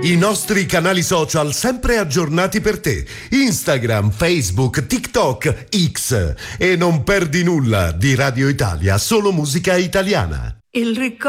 I nostri canali social sempre aggiornati per te. Instagram, Facebook, TikTok, X. E non perdi nulla di Radio Italia, solo musica italiana. Il ricordo